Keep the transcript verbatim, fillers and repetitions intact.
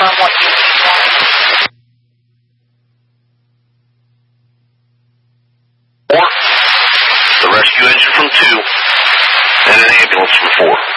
confirm what you want. Four, the rescue engine from two, and an ambulance from four.